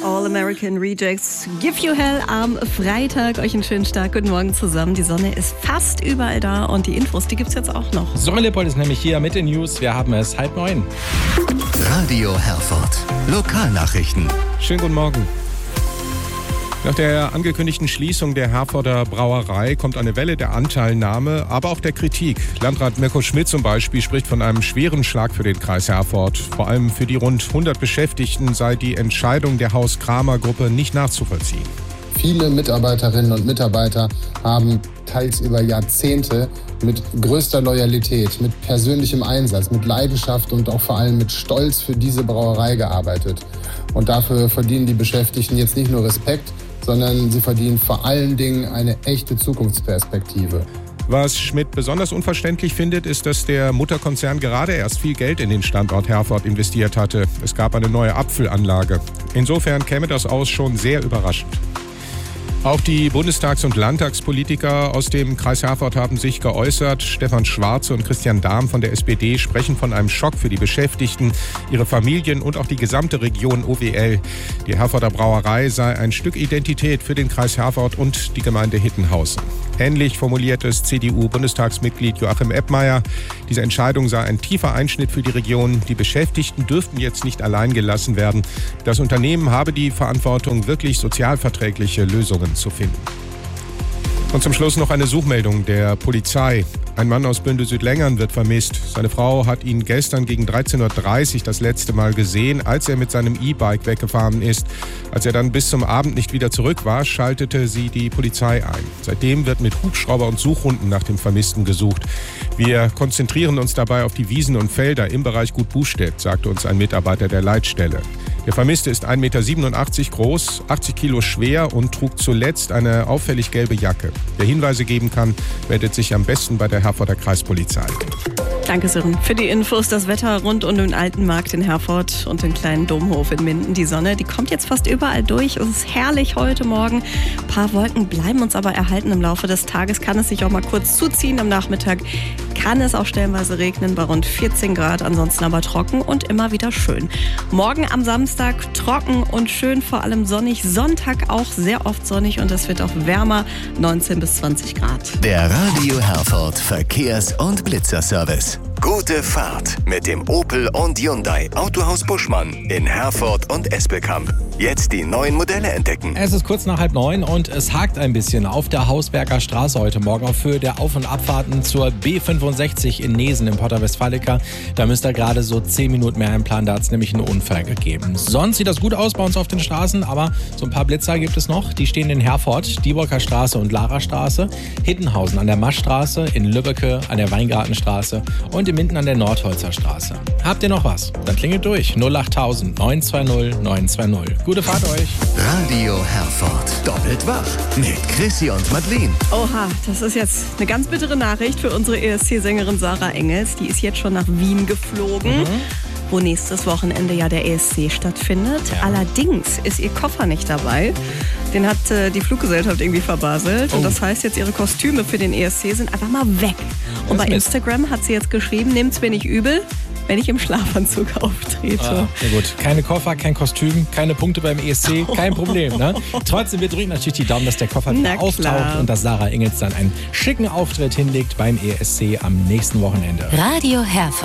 All American Rejects, Give You Hell am Freitag. Euch einen schönen Start. Guten Morgen zusammen. Die Sonne ist fast überall da und die Infos, die gibt's jetzt auch noch. Sören Lippold ist nämlich hier mit den News. Wir haben es 8:30. Radio Herford. Lokalnachrichten. Schönen guten Morgen. Nach der angekündigten Schließung der Herforder Brauerei kommt eine Welle der Anteilnahme, aber auch der Kritik. Landrat Mirko Schmidt zum Beispiel spricht von einem schweren Schlag für den Kreis Herford. Vor allem für die rund 100 Beschäftigten sei die Entscheidung der Haus-Kramer-Gruppe nicht nachzuvollziehen. Viele Mitarbeiterinnen und Mitarbeiter haben teils über Jahrzehnte mit größter Loyalität, mit persönlichem Einsatz, mit Leidenschaft und auch vor allem mit Stolz für diese Brauerei gearbeitet. Und dafür verdienen die Beschäftigten jetzt nicht nur Respekt, sondern sie verdienen vor allen Dingen eine echte Zukunftsperspektive. Was Schmidt besonders unverständlich findet, ist, dass der Mutterkonzern gerade erst viel Geld in den Standort Herford investiert hatte. Es gab eine neue Apfelanlage. Insofern käme das aus schon sehr überraschend. Auch die Bundestags- und Landtagspolitiker aus dem Kreis Herford haben sich geäußert. Stefan Schwarze und Christian Dahm von der SPD sprechen von einem Schock für die Beschäftigten, ihre Familien und auch die gesamte Region OWL. Die Herforder Brauerei sei ein Stück Identität für den Kreis Herford und die Gemeinde Hittenhausen. Ähnlich formuliert es CDU-Bundestagsmitglied Joachim Eppmeier. Diese Entscheidung sei ein tiefer Einschnitt für die Region. Die Beschäftigten dürften jetzt nicht allein gelassen werden. Das Unternehmen habe die Verantwortung, wirklich sozialverträgliche Lösungen zu finden. Und zum Schluss noch eine Suchmeldung der Polizei. Ein Mann aus Bünde-Südlängern wird vermisst. Seine Frau hat ihn gestern gegen 13.30 Uhr das letzte Mal gesehen, als er mit seinem E-Bike weggefahren ist. Als er dann bis zum Abend nicht wieder zurück war, schaltete sie die Polizei ein. Seitdem wird mit Hubschrauber und Suchhunden nach dem Vermissten gesucht. Wir konzentrieren uns dabei auf die Wiesen und Felder im Bereich Gut Bustedt, sagte uns ein Mitarbeiter der Leitstelle. Der Vermisste ist 1,87 Meter groß, 80 Kilo schwer und trug zuletzt eine auffällig gelbe Jacke. Wer Hinweise geben kann, meldet sich am besten bei der Herforder Kreispolizei. Danke, Sören. Für die Infos, das Wetter rund um den Alten Markt in Herford und den kleinen Domhof in Minden. Die Sonne, die kommt jetzt fast überall durch. Es ist herrlich heute Morgen. Ein paar Wolken bleiben uns aber erhalten im Laufe des Tages. Kann es sich auch mal kurz zuziehen. Am Nachmittag kann es auch stellenweise regnen bei rund 14 Grad. Ansonsten aber trocken und immer wieder schön. Morgen am Samstag trocken und schön, vor allem sonnig. Sonntag auch sehr oft sonnig und es wird auch wärmer, 19 bis 20 Grad. Der Radio Herford Verkehrs- und Blitzerservice. Gute Fahrt mit dem Opel und Hyundai Autohaus Buschmann in Herford und Espelkamp. Jetzt die neuen Modelle entdecken. Es ist kurz nach 8:30 und es hakt ein bisschen auf der Hausberger Straße heute Morgen auf Höhe der Auf- und Abfahrten zur B65 in Nesen im Porta Westfalica. Da müsst ihr gerade so 10 Minuten mehr einplanen, da hat es nämlich einen Unfall gegeben. Sonst sieht das gut aus bei uns auf den Straßen, aber so ein paar Blitzer gibt es noch. Die stehen in Herford, Dieburger Straße und Lara Straße, Hittenhausen an der Maschstraße, in Lübbecke an der Weingartenstraße und in Minden an der Nordholzer Straße. Habt ihr noch was? Dann klingelt durch 08000 920 920. Gute Fahrt euch. Radio Herford. Doppelt wach mit Chrissy und Madeleine. Oha, das ist jetzt eine ganz bittere Nachricht für unsere ESC-Sängerin Sarah Engels. Die ist jetzt schon nach Wien geflogen, wo nächstes Wochenende ja der ESC stattfindet. Ja. Allerdings ist ihr Koffer nicht dabei. Den hat die Fluggesellschaft irgendwie verbaselt. Und das heißt jetzt, ihre Kostüme für den ESC sind einfach mal weg. Und bei Instagram hat sie jetzt geschrieben, nehmt's mir nicht übel, wenn ich im Schlafanzug auftrete. Ja gut, keine Koffer, kein Kostüm, keine Punkte beim ESC, kein Problem. Ne? Trotzdem, wir drücken natürlich die Daumen, dass der Koffer wieder auftaucht und dass Sarah Engels dann einen schicken Auftritt hinlegt beim ESC am nächsten Wochenende. Radio Herford.